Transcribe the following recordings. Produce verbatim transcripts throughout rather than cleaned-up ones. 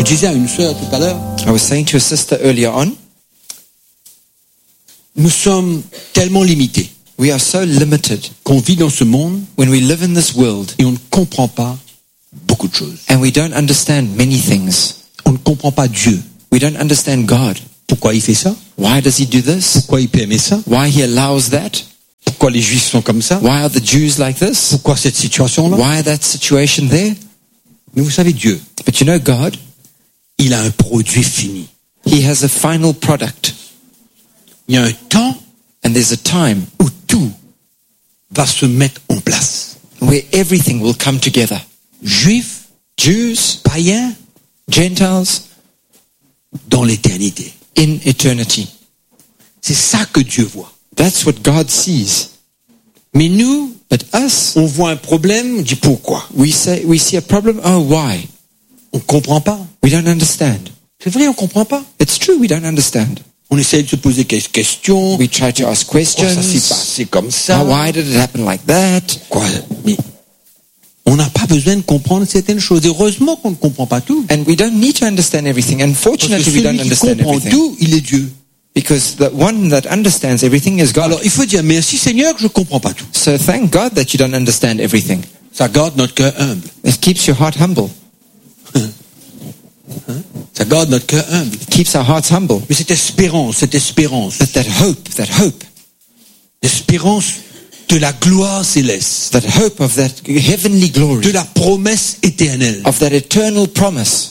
Je disais à une sœur tout à l'heure, I was saying to a sister earlier on, nous sommes tellement limités we are so limited qu'on vit dans ce monde when we live in this world et on ne comprend pas beaucoup de choses. and we don't understand many things. On ne comprend pas Dieu. We don't understand God. Pourquoi il fait ça? Why does he do this? Pourquoi il permet ça? Why he allows that? Pourquoi les Juifs sont comme ça? Why are the Jews like this? Pourquoi cette situation-là? Why that situation there? Mais vous savez, Dieu, But you know God, il a un produit fini. he has a final product. Il y a un temps And there's a time où tout va se mettre en place. where everything will come together. Juifs, Jews, païens, Gentiles, dans l'éternité. in eternity. C'est ça que Dieu voit. That's what God sees. Mais nous, But us, on voit un problème, on dit pourquoi? we say we see a problem. Oh, why? On ne comprend pas. We don't understand. C'est vrai, on ne comprend pas. It's true, we don't understand. On essaye de se poser quelques questions. We try to ask Pourquoi ça s'est questions. passé comme ça? Oh, why did it happen like that? Quoi? Mais on n'a pas besoin de comprendre certaines choses. Heureusement qu'on ne comprend pas tout. And we don't need to understand everything. Parce que Unfortunately, we don't celui qui understand comprend everything. tout, il est Dieu. Because the one that understands everything is God. Alors, il faut dire merci Seigneur que je ne comprends pas tout. So thank God that you don't understand everything. Ça garde notre cœur humble. It keeps your heart humble. Ça garde notre cœur humble. It keeps our hearts humble. Mais cette espérance, cette espérance, But that hope, that hope, l'espérance de la gloire céleste, that hope of that heavenly de glory, la promesse éternelle. of that eternal promise.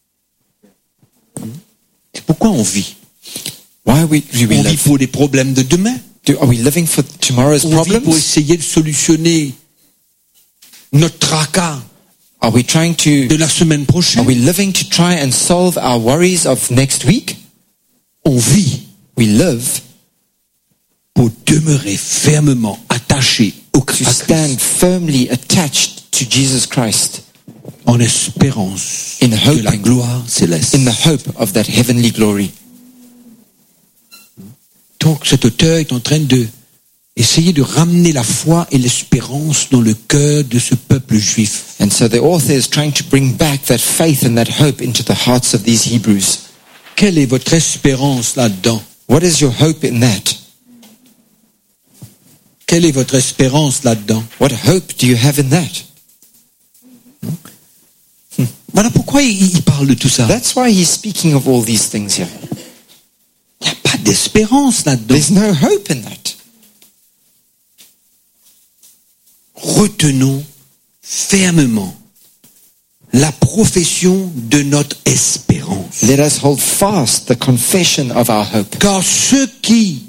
C'est pourquoi on vit. Why we, do we On vit live? pour des problèmes de demain. Do, are we living for tomorrow's On vit pour problems? essayer de solutionner notre tracas Are we trying to, de la semaine are prochaine. we living to try and solve our worries of next week? On vit We live pour demeurer fermement attaché au to Christ, stand firmly attached to Jesus Christ en espérance In de hoping. la gloire céleste. in the hope of that heavenly glory. Donc cet auteur est en train de essayer de ramener la foi et l'espérance dans le cœur de ce peuple juif. And so the author is trying to bring back that faith and that hope into the hearts of these Hebrews. Quelle est votre espérance là-dedans? What is your hope in that? Quelle est votre espérance là-dedans? What hope do you have in that? Voilà pourquoi il, il parle de tout ça. That's why he's speaking of all these things here. Il n'y a pas d'espérance là-dedans. There's no hope in that. Retenons fermement la profession de notre espérance. Let us hold fast the confession of our hope. Car ceux qui,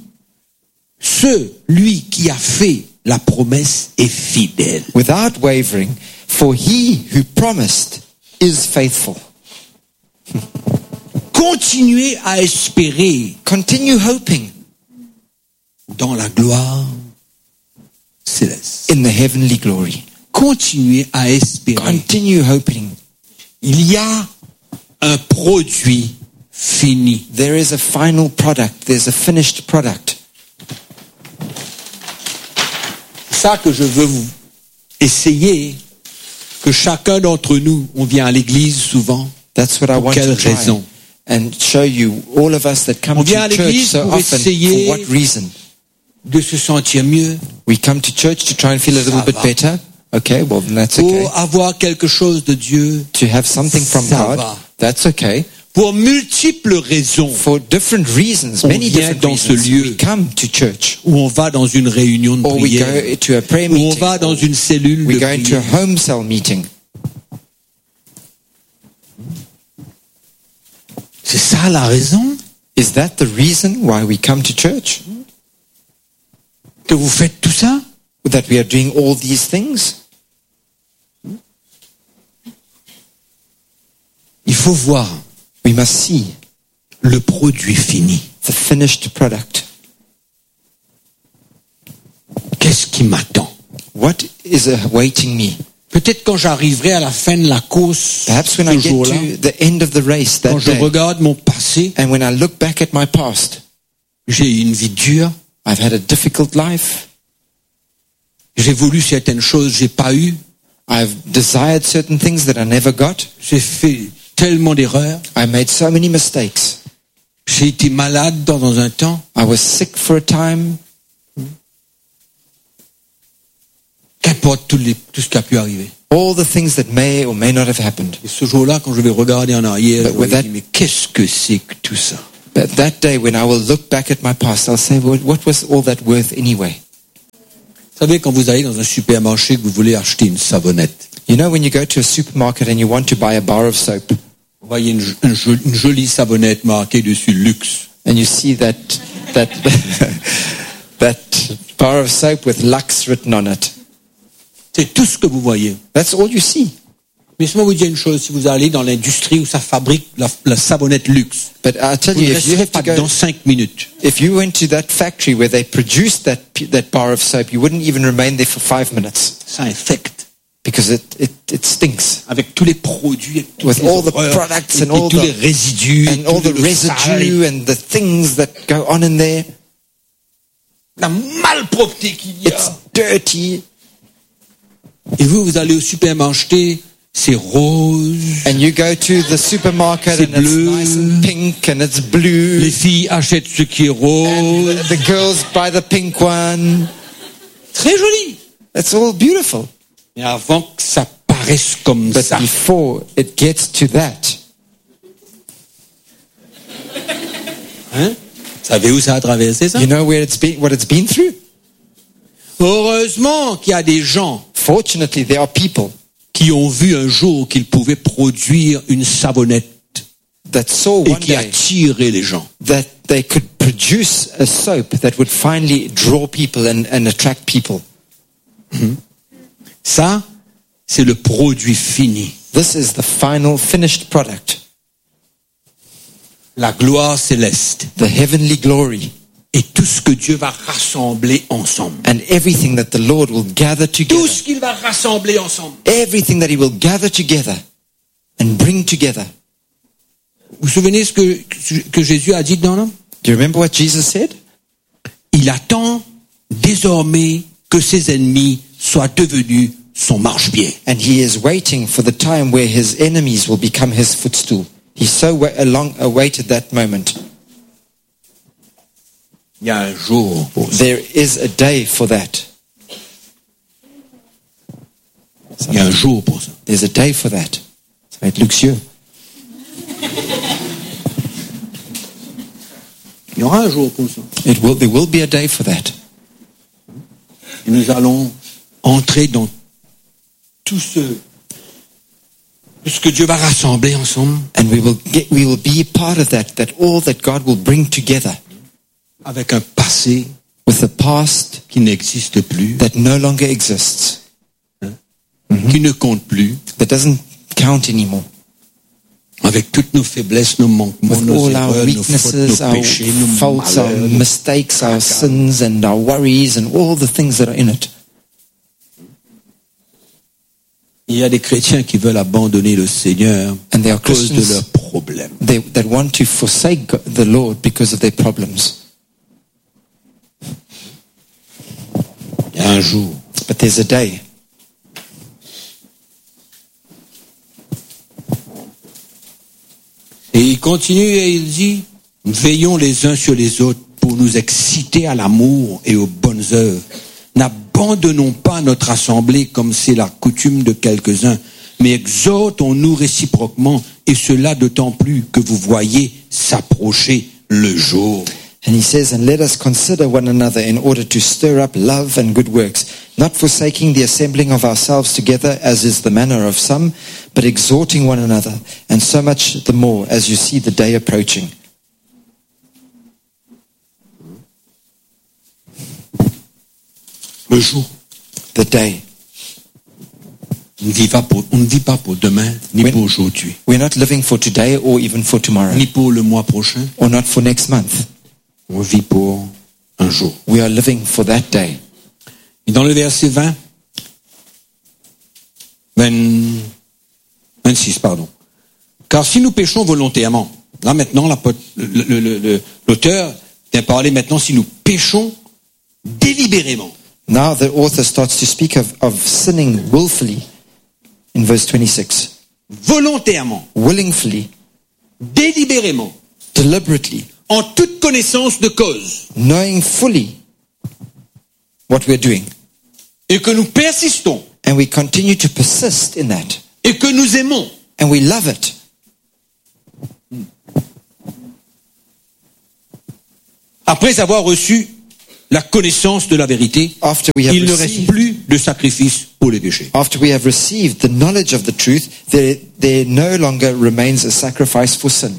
celui qui a fait la promesse est fidèle. Without wavering, for he who promised is faithful. Continuez à espérer Continue hoping dans la gloire céleste. in the heavenly glory. Continuez à espérer. Continue hoping. Il y a un produit fini. There is a final product. There's a finished product. C'est ça que je veux vous essayer, que chacun d'entre nous, on vient à l'église souvent. That's what I Pour want quelle to try raison? and show you, all of us that come On to vient à church l'église so pour often. essayer- For what reason? De se sentir mieux, We come to church to try and feel a little Ça bit va. better. Okay, well then that's pour okay. avoir quelque chose de Dieu, To have something from Ça God, va. that's okay. pour multiples raisons, For different reasons, On many vient different dans ce reasons, lieu. we come to church. où on va dans une réunion de Or we prière, go to a prayer où on meeting. va dans une cellule We de go into a prière. home cell meeting. C'est ça la raison Is that the reason why we come to church? que vous faites tout ça? That we are doing all these things? Il faut voir We must see le produit fini. the finished product. Qu'est-ce qui m'attend? What is awaiting me? Peut-être quand j'arriverai à la fin de la course, Perhaps when ce I get jour-là, to the end of the race quand that je day, regarde mon passé, and when I look back at my past, j'ai eu une vie dure, I've had a difficult life. j'ai voulu certaines choses, j'ai pas eu, I've desired certain things that I never got. j'ai fait tellement d'erreurs. I made so many mistakes. J'ai été malade dans, dans un temps. I was sick for a time. Qu'importe tout, les, tout ce qui a pu arriver. All the things that may or may not have happened. Et ce jour-là, quand je vais regarder en arrière, But je with vais that- dire, mais qu'est-ce que c'est que tout ça? But that day when I will look back at my past, I'll say, well, what was all that worth anyway? Vous savez, quand vous allez dans un supermarché, que vous voulez acheter une savonnette, You know, when you go to a supermarket and you want to buy a bar of soap, vous voyez une, un jo- une jolie savonnette marquée dessus luxe. and you see that that that bar of soap with Lux written on it. C'est tout ce que vous voyez. That's all you see. Mais laissez-moi vous dire une chose, si vous allez dans l'industrie où ça fabrique la, la savonnette luxe, But I tell vous you, ne if you resterez have to pas go, dans cinq minutes. if you went to that factory where they produced that p- that bar of soap, you wouldn't even remain there for five minutes Ça infecte. because it it, it stinks. Avec tous les produits, et toutes With les all the horreurs, products et, and all et tous the- les résidus, et And all tout the le residue sale, and the things that go on in there, la malpropreté qu'il y it's a. dirty. Et vous, vous allez au supermarché, c'est rose. And you go to the supermarket C'est and it's bleu. nice and pink and it's blue. Les filles achètent ce qui est And rose. the, the girls buy the pink one. Très joli. It's all beautiful. Mais avant que ça paraisse comme But ça, before it gets to that, hein? Vous savez où ça a traversé ça? you know where it's been, what it's been through? Heureusement qu'il y a des gens Fortunately, there are people qui ont vu un jour qu'ils pouvaient produire une savonnette that saw et one qui day attirait les gens. that they could produce a soap that would finally draw people and, and attract people. Ça, c'est le produit fini. This is the final finished product, La gloire céleste. the heavenly glory, Et tout ce que Dieu va rassembler ensemble. and everything that the Lord will gather Tout together. ce qu'il va rassembler ensemble. Everything that he will gather together and bring together. Vous vous souvenez ce que, que Jésus a dit dans l'homme? Do you remember what Jesus said? Il attend désormais que ses ennemis soient devenus son marchepied. And he is waiting for the time where his enemies will become his footstool. He so wa- long awaited that moment. Il y a un jour pour ça. There is a day for that. Il y a un jour pour ça. There's a day for that. Ça va être luxueux. Il y aura un jour pour ça. It will, there will be a day for that. Et nous allons entrer dans tout ce, tout ce que Dieu va rassembler ensemble And we will get, we will be part of that, that all that God will bring together avec un passé with a past qui n'existe plus, that no longer exists, qui ne compte plus, that doesn't count anymore. avec toutes nos faiblesses, nos manquements, With nos all our erreurs, nos fautes, weaknesses, nos our péchés, nos faults, our malheurs. mistakes, our sins, and our worries, and all the things that are in it. Il y a des chrétiens qui veulent abandonner le Seigneur And there à are cause de Christians leurs problèmes. they, that want to forsake God- the Lord because of their problems. Il y a un jour, But there's a day. et il continue et il dit, veillons les uns sur les autres pour nous exciter à l'amour et aux bonnes œuvres. N'abandonnons pas notre assemblée comme c'est la coutume de quelques-uns, mais exhortons-nous réciproquement, et cela d'autant plus que vous voyez s'approcher le jour. And he says, and let us consider one another in order to stir up love and good works, not forsaking the assembling of ourselves together as is the manner of some, but exhorting one another, and so much the more as you see the day approaching. Le jour. The day. On ne vit pas pour, on ne vit pas pour demain, ni Oui. pour aujourd'hui, We're not living for today or even for tomorrow, ni pour le mois prochain. or not for next month. On vit pour un jour. We are living for that day. Et dans le verset vingt, vingt, vingt-six, pardon. Car si nous péchons volontairement, là maintenant, la pot- le- le- le- le- l'auteur vient parler maintenant si nous péchons délibérément. Now the author starts to speak of, of sinning willfully in verse twenty-six. volontairement, willingly, délibérément, deliberately, en toute connaissance de cause, knowing fully what we're doing. et que nous persistons, And we continue to persist in that. et que nous aimons, And we love it. après avoir reçu la connaissance de la vérité, After we have il ne reste received, plus de sacrifice pour les péchés. after we have received the knowledge of the truth, there, there no longer remains a sacrifice for sin.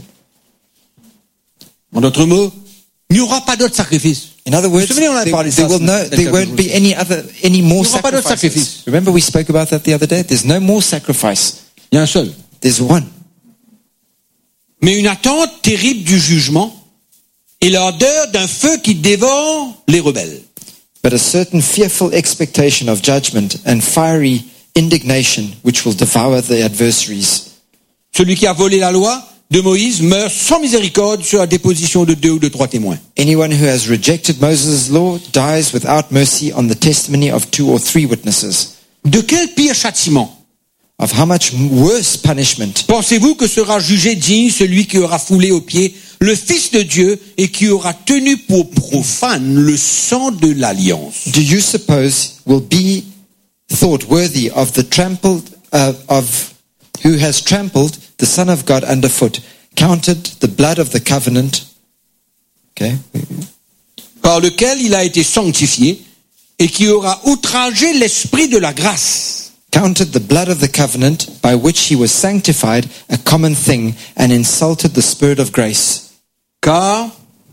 En d'autres mots, il n'y aura pas d'autre sacrifice. In other Vous words, vous souvenez, on a there, parlé de there ça, will no, c'est there quelques won't jours. be any other, any more Il n'y aura pas d'autre sacrifices. sacrifice. Remember we spoke about that the other day? There's no more sacrifice. Il y a un seul. There's one. Mais une attente terrible du jugement et l'ardeur d'un feu qui dévore les rebelles. But a certain fearful expectation of judgment and fiery indignation which will devour the adversaries. Celui qui a volé la loi de Moïse meurt sans miséricorde sur la déposition de deux ou de trois témoins. Anyone who has rejected Moses' law dies without mercy on the testimony of two or three witnesses. De quel pire châtiment Of how much worse punishment pensez-vous que sera jugé digne celui qui aura foulé aux pieds le Fils de Dieu et qui aura tenu pour profane le sang de l'alliance? do you suppose will be thought worthy of the trampled uh, of who has trampled the Son of God underfoot, counted the blood of the covenant, okay, Par lequel il a été sanctifié et qui aura outragé l'esprit de la grâce. counted the blood of the covenant by which he was sanctified a common thing and insulted the Spirit of grace. Car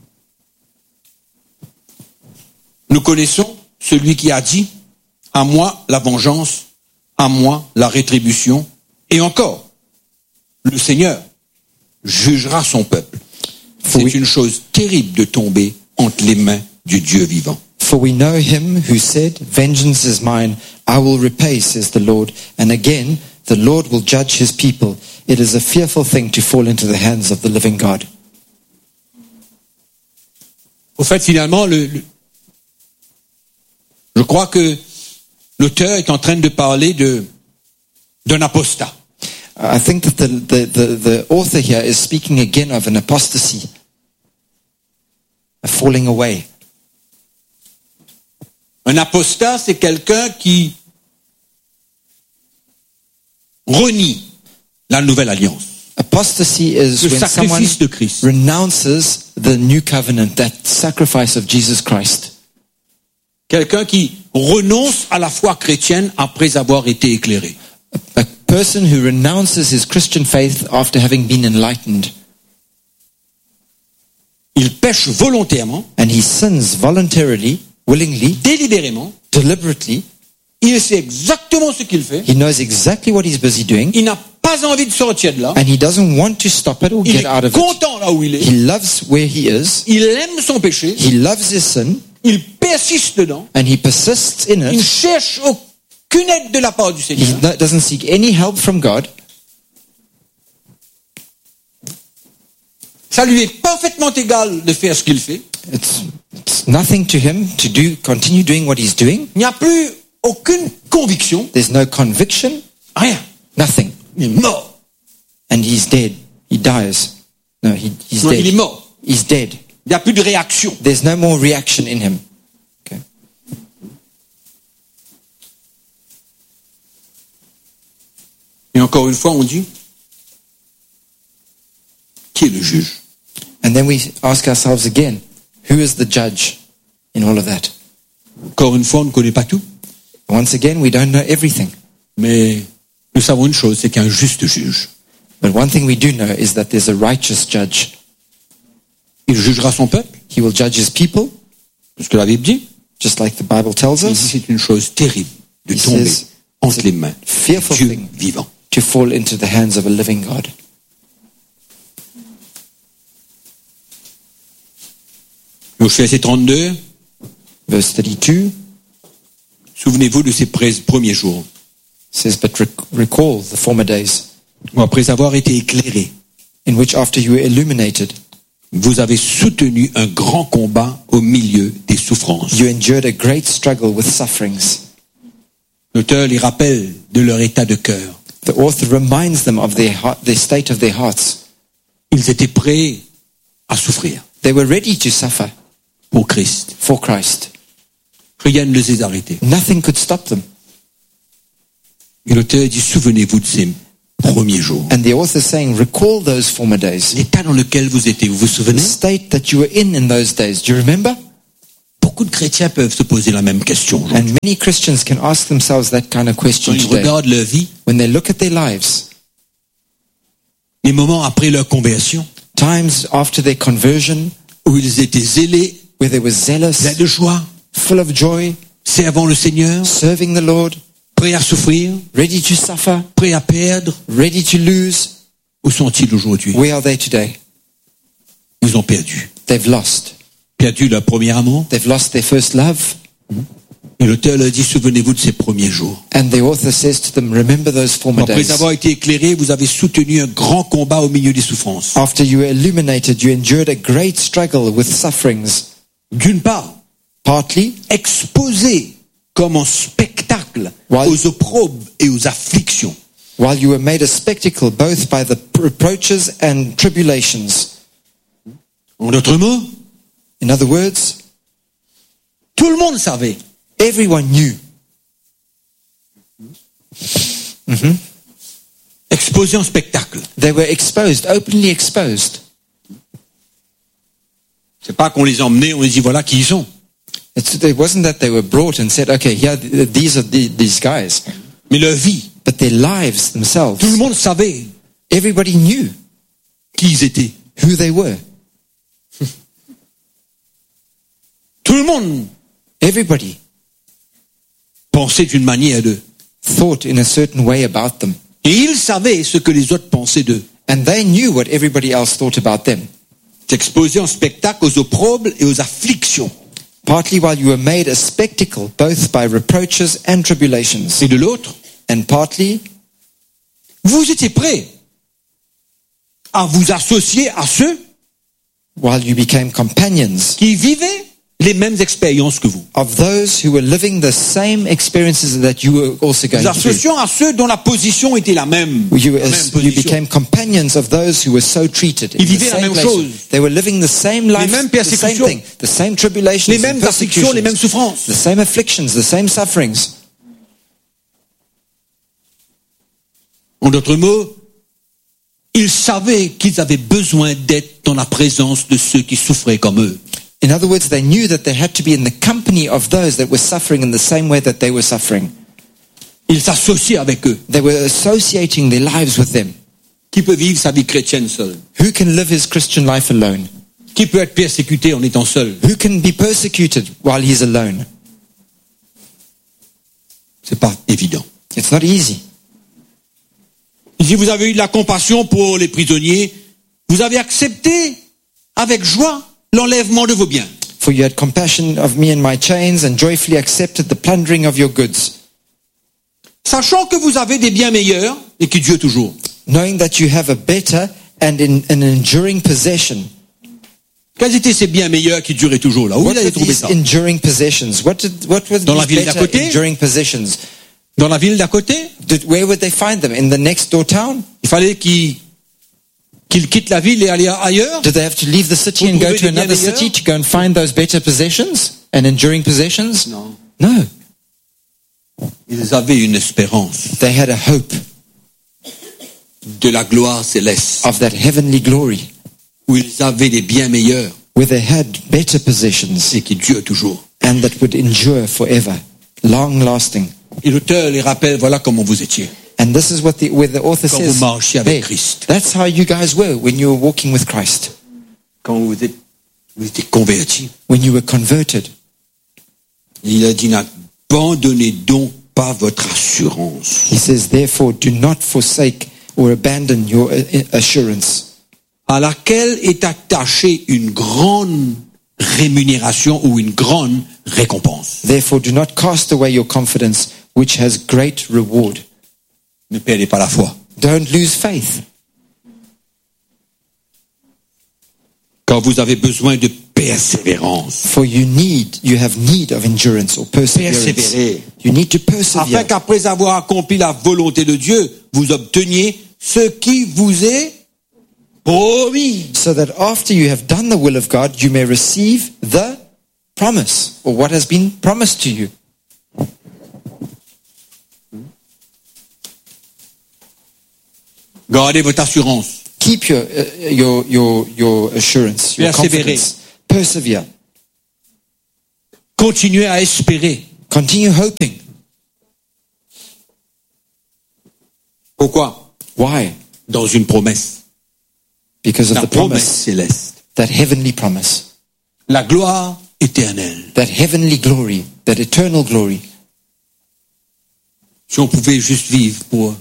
nous connaissons celui qui a dit, à moi la vengeance, à moi la rétribution, et encore, le Seigneur jugera son peuple. C'est Oui. une chose terrible de tomber entre les mains du Dieu vivant. For we know him who said, vengeance is mine, I will repay, says the Lord. And again, the Lord will judge his people. It is a fearful thing to fall into the hands of the living God. Au fait, finalement, le, le- je crois que l'auteur est en train de parler de, d'un apostat. I think that the, the, the, the author here is speaking again of an apostasy, a falling away. Un apostat, c'est quelqu'un qui renie la nouvelle alliance, Apostasy is le when someone sacrifice de Christ. renounces the new covenant, that sacrifice of Jesus Christ. Quelqu'un qui renonce à la foi chrétienne après avoir été éclairé. A person who renounces his Christian faith after having been enlightened. Il pêche volontairement, And he sins voluntarily, willingly, délibérément. deliberately. Il sait exactement ce qu'il fait. He knows exactly what he's busy doing. Il n'a pas envie de sortir de là. And he doesn't want to stop it or Il get out est of it. content là où il est. He loves where he is. Il aime son péché. He loves his sin. Il persiste dedans. And he persists in Il ne it. cherche aucune aide de la part du He Seigneur. no- doesn't seek any help from God. Ça lui est parfaitement égal de faire ce qu'il fait. It's, it's nothing to him to do, continue doing what he's doing. Il n'y a plus aucune conviction. There's no conviction, Rien. nothing. Il est mort. And he's dead. He dies. No, he, he's Non, il est dead. mort. He's dead. Il n'y a plus de réaction. There's no more reaction in him. Okay. Et encore une fois, on dit, qui est le juge? And then we ask ourselves again, who is the judge in all of that? Encore une fois, on ne connaît pas tout. Once again, we don't know everything. Mais nous savons une chose, c'est qu'il y a un juste juge. But one thing we do know is that there's a righteous judge. Il jugera son peuple, He will judge his people, parce que la Bible dit. just like the Bible tells Il dit us, c'est une chose terrible de He tomber says, entre les mains fearful du Dieu thing. vivant. to fall into the hands of a living God. Au verset trente-deux, Verse thirty-two souvenez-vous de ces pré- premiers jours, says, But rec- recall the former days, où après avoir été éclairés, in which after you were illuminated, vous avez soutenu un grand combat au milieu des souffrances. you endured a great struggle with sufferings. L'auteur les rappelle de leur état de cœur. The author reminds them of their heart, their state of their hearts. Ils étaient prêts à souffrir They were ready to suffer pour Christ. for Christ. Rien ne les a arrêtés. Nothing could stop them. Et l'auteur dit, souvenez-vous de ces premiers jours. And the author is saying, recall those former days. L'état dans lequel vous étiez, vous vous The souvenez? state that you were in in those days. Do you remember? Beaucoup de chrétiens peuvent se poser la même question. And many Christians can ask themselves that kind of Quand question ils today. regardent leur vie, When they look at their lives, les moments après leur conversion, times after their conversion, où ils étaient zélés, where they were zealous, pleins de joie, full of joy, servant le Seigneur, serving the Lord, prêts à souffrir, ready to suffer, prêts à perdre, ready to lose. où sont-ils aujourd'hui? Where are they today? Ils ont perdu. They've lost. Perdu leur premier amour. They've lost their first love. Et l'auteur leur dit, souvenez-vous de ces premiers jours. And the author says to them, remember those former Après days. avoir été éclairés, vous avez soutenu un grand combat au milieu des souffrances. After you were illuminated, you endured a great struggle with sufferings. D'une part, Partly, exposés comme en spectacle While- aux opprobes et aux afflictions. while you were made a spectacle both by the reproaches and tribulations. En d'autres mots, In other words, tout le monde savait. everyone knew. Exposés en spectacle. They were exposed, openly exposed. C'est pas qu'on les emmenait, on les dit voilà qui ils sont. It's, it wasn't that they were brought and said, okay, here, th- these are the, these guys. Mais leur vie, But their lives themselves, tout le monde savait everybody knew qui ils étaient. who they were. Tout le monde Everybody pensait d'une manière d'eux. thought in a certain way about them. Et ils savaient ce que les autres pensaient d'eux. And they knew what everybody else thought about them. Exposés en spectacle aux opprobles et aux afflictions. Partly while you were made a spectacle, both by reproaches and tribulations. Et de l'autre, And partly, vous étiez prêts à vous associer à ceux while you became companions qui vivaient les mêmes expériences que vous. of those who were living the same experiences that you were also going Nous through. associons à ceux dont la position était la même. You, La même you position. became companions of those who were so treated. Ils In the vivaient la same même place. chose. They were living the same life, mêmes the same persécutions. thing, the same tribulations, Les and mêmes afflictions, les mêmes persecutions, souffrances. the same afflictions, the same sufferings. En d'autres mots, ils savaient qu'ils avaient besoin d'être dans la présence de ceux qui souffraient comme eux. In other words, they knew that they had to be in the company of those that were suffering in the same way that they were suffering. Ils s'associaient avec eux. They were associating their lives with them. Qui peut vivre sa vie chrétienne seul? Who can live his Christian life alone? Qui peut être persécuté en étant seul? Who can be persecuted while he's alone? C'est pas évident. It's not easy. Si vous avez eu de la compassion pour les prisonniers, vous avez accepté avec joie l'enlèvement de vos biens. For you had compassion of me and my chains and joyfully accepted the plundering of your goods, Sachant que vous avez des biens meilleurs et qui durent toujours. knowing that you have a better and in, an enduring possession. Quels étaient ces biens meilleurs qui duraient toujours là? Où What il were avait trouvé these ça? enduring possessions? What did what were Dans la these ville d'à better côté? enduring possessions? Dans la ville d'à côté, Did, where would they find them? In the next door town? il fallait qu'ils qu'ils quittent la ville et aller ailleurs. Did they have to leave the city Pour and go trouver to des biens another meilleurs? city to go and find those better possessions and enduring possessions? Non. No. Ils avaient une espérance They had a hope de la gloire céleste, of that heavenly glory où ils avaient des biens meilleurs where they had better possessions et qui durent toujours. and that would endure forever, long lasting. Et l'auteur les rappelle, voilà comment vous étiez. And this is what the, where the author Quand says, vous marchiez avec hey, Christ. that's how you guys were when you were walking with Christ, Quand vous êtes, vous étiez convertis. when you were converted. Il a dit, n'abandonnez donc pas votre assurance. He says, therefore, do not forsake or abandon your uh, assurance, À laquelle est attachée une grande rémunération ou une grande récompense. therefore do not cast away your confidence, which has great reward. Ne perdez pas la foi. Don't lose faith. Quand vous avez besoin de persévérance. For you need, you have need of endurance or perseverance. Persévérer. You need to Afin persevere. qu'après avoir accompli la volonté de Dieu, vous obteniez ce qui vous est promis. So that after you have done the will of God, you may receive the promise, or what has been promised to you. Gardez votre assurance. Keep your uh, your your your assurance, your Persévérer. confidence. Persevere. Continuez à espérer. Continue hoping. Pourquoi? Why? Dans une promesse. Because of La the promesse promise, céleste. that heavenly promise, La gloire éternelle. that heavenly glory, that eternal glory. Si on pouvait juste vivre pour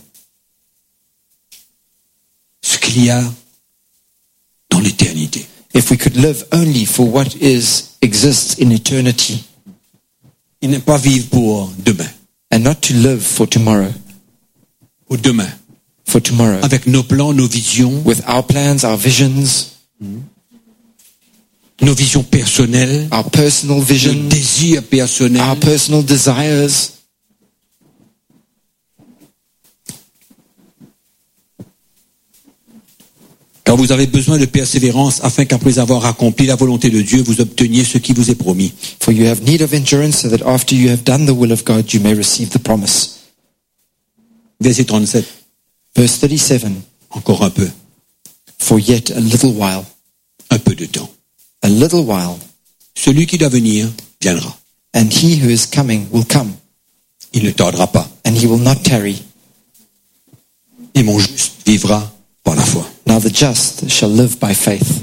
ce qu'il y a dans l'éternité. If we could live only for what is exists in eternity, Et ne pas vivre pour demain. and not to live for tomorrow, Pour demain. for tomorrow, Avec nos plans, nos visions, with our plans, our visions, nos visions personnelles, our personal nos vision, désirs personnels. our personal desires. Car vous avez besoin de persévérance afin qu'après avoir accompli la volonté de Dieu, vous obteniez ce qui vous est promis. For you have need of endurance, so that after you have done the will of God, you may receive the promise. Verset trente-sept. Verse thirty-seven, Encore un peu. for yet a little while, Un peu de temps. a little while, Celui qui doit venir viendra. and he who is coming will come, Il ne tardera pas. and he will not tarry. Et mon juste vivra par la foi. Now the just shall live by faith.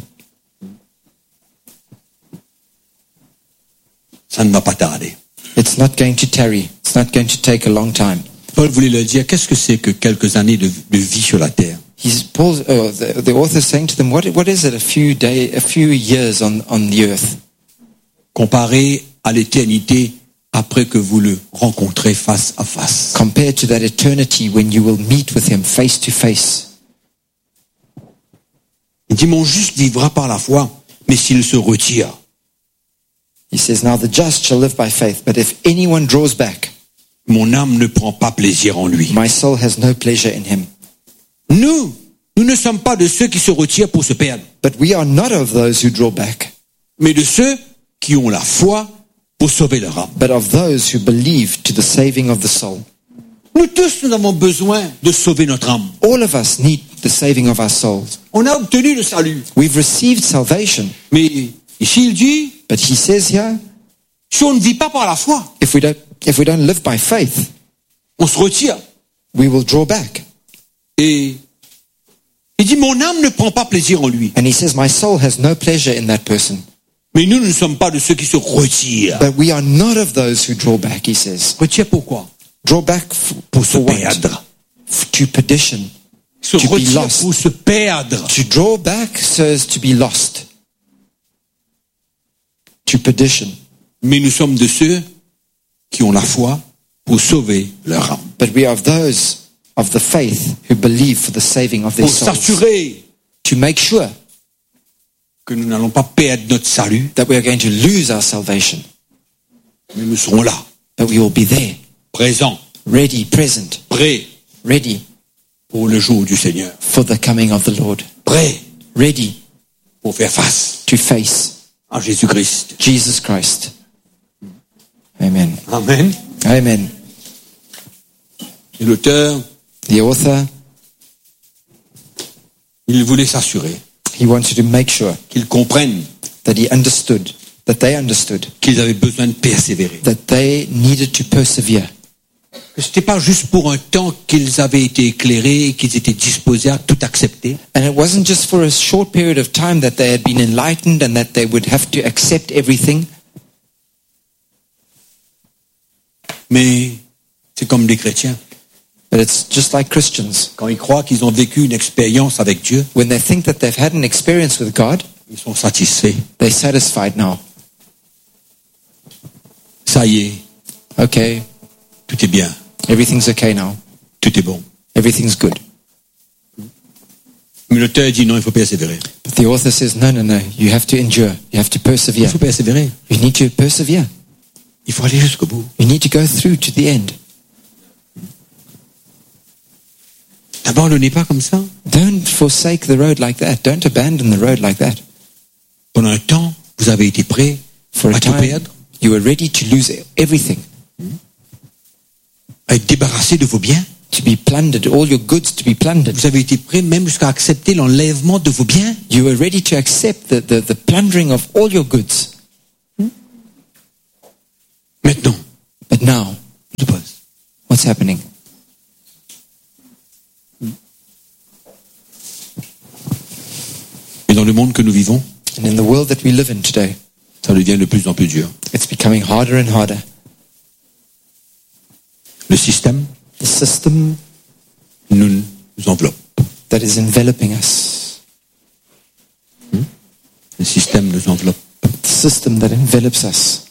Ça ne va pas tarder. It's not going to tarry. It's not going to take a long time. Paul voulait leur dire, qu'est-ce que c'est que quelques années de, de vie sur la terre? He's Paul. Uh, the, the author is saying to them, "What what is it? A few day, a few years on on the earth, Comparé à l'éternité après que vous le rencontrez face à face. compared to that eternity when you will meet with Him face to face." Il dit, mon juste vivra par la foi, mais s'il se retire, He says, "Now the just shall live by faith, but if anyone draws back, mon âme ne prend pas plaisir en lui. my soul has no pleasure in him." Nous, nous ne sommes pas de ceux qui se retirent pour se perdre, But we are not of those who draw back, mais de ceux qui ont la foi pour sauver leur âme. but of those who believe to the saving of the soul. Nous tous, nous avons besoin de sauver notre âme. All of us need the saving of our souls. On a obtenu le salut. We've received salvation, Mais ici, il dit, but he says here, si on ne vit pas par la foi, if we don't, if we don't live by faith, on se retire. we will draw back. Et il dit, mon âme ne prend pas plaisir en lui. And he says, my soul has no pleasure in that person. Mais nous, nous ne sommes pas de ceux qui se retirent. But we are not of those who draw back, he says. Retire pourquoi? Draw back f- Pour se for what? perdre. F- To perdition. Se To be retire lost. pour se perdre. To draw back so as to be lost. To perdition. Mais nous sommes de ceux qui ont la foi pour sauver leur âme. But we are of those of the faith who believe for the saving of their Pour souls. s'assurer To make sure que nous n'allons pas perdre notre salut, that we are going to lose our salvation. mais nous serons là, But we will be there, présents, ready, present, prêts ready pour le jour du Seigneur. for the coming of the Lord. Prêts Ready pour faire face to face à Jésus-Christ. Jesus Christ. Amen. Amen. Amen. Et l'auteur, The author, il voulait s'assurer he wanted to make sure qu'ils comprennent that he understood, that they understood, qu'ils avaient besoin de persévérer. that they needed to persevere. Que ce n'était pas juste pour un temps qu'ils avaient été éclairés et qu'ils étaient disposés à tout accepter, And it wasn't just for a short period of time that they had been enlightened and that they would have to accept everything, mais c'est comme des chrétiens. but it's just like Christians. Quand ils croient qu'ils ont vécu une expérience avec Dieu, When they think that they've had an experience with God, ils sont satisfaits. they're satisfied now. Ça y est, Okay, tout est bien, everything's okay now. tout est bon. Everything's good. Mais l'auteur dit non, il faut persévérer. But The author says, no, no, no, you have to endure. You have to Il persevere. faut persévérer. You need to persevere. Il faut aller jusqu'au bout. You need to go through to the end. N'abandonnez pas comme ça. Don't forsake the road like that. Don't abandon the road like that. Pendant un temps, vous avez été prêt For a à tout time, perdre, you were ready to lose everything, à être débarrassé de vos biens. to be plundered, all your goods to be plundered. Vous avez été prêt même jusqu'à accepter l'enlèvement de vos biens. You were ready to accept the, the, the plundering of all your goods. Maintenant, But now, je pose. what's happening? Et dans le monde que nous vivons, And in the world that we live in today, ça devient de plus en plus dur. it's becoming harder and harder. Le système The system nous, nous enveloppe. that is enveloping us, Le système nous enveloppe. the system that envelops us.